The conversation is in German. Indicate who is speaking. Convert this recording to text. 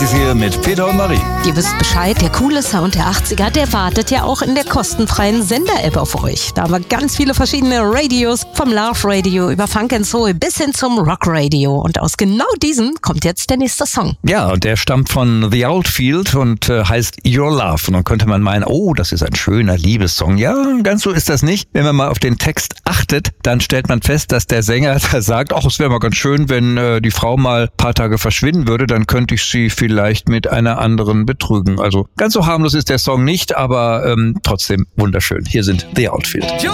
Speaker 1: hier mit Peter und Marie.
Speaker 2: Ihr wisst Bescheid, der coole Sound der 80er, der wartet ja auch in der kostenfreien Sender-App auf euch. Da haben wir ganz viele verschiedene Radios, vom Love Radio über Funk and Soul bis hin zum Rock Radio. Und aus genau diesem kommt jetzt der nächste Song.
Speaker 1: Ja, und der stammt von The Outfield und heißt Your Love. Und dann könnte man meinen, oh, das ist ein schöner Liebessong. Ja, ganz so ist das nicht. Wenn man mal auf den Text achtet, dann stellt man fest, dass der Sänger da sagt, ach, es wäre mal ganz schön, wenn die Frau mal ein paar Tage verschwinden würde, dann könnte ich sie vielleicht mit einer anderen betrügen. Also ganz so harmlos ist der Song nicht, aber trotzdem wunderschön. Hier sind The Outfield.